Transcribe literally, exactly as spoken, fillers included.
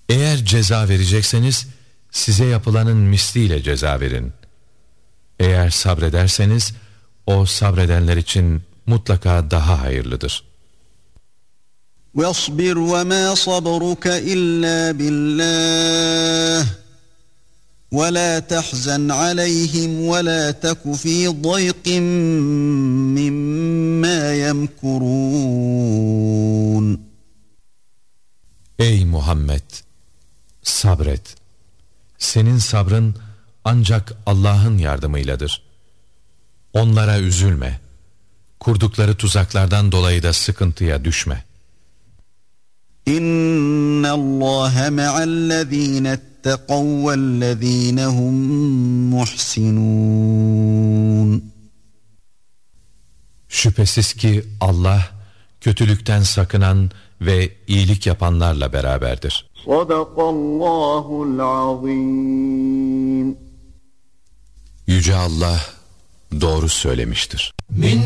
Eğer ceza verecekseniz size yapılanın misliyle ceza verin. Eğer sabrederseniz o sabredenler için mutlaka daha hayırlıdır. وَاصْبِرْ وَمَا صَبْرُكَ إِلَّا بِاللَّهِ وَلَا تَحْزَنْ عَلَيْهِمْ وَلَا تَكُ فِي ضَيْقٍ مِّمَّا يَمْكُرُونَ. Ey Muhammed! Sabret. Senin sabrın ancak Allah'ın yardımıyladır. Onlara üzülme. Kurdukları tuzaklardan dolayı da sıkıntıya düşme. İnna Allaha ma'allezîne etteqav vellezîne hum muhsinûn. Şüphesiz ki Allah kötülükten sakınan ve iyilik yapanlarla beraberdir. Sadakallahul azîm. Yüce Allah doğru söylemiştir. Min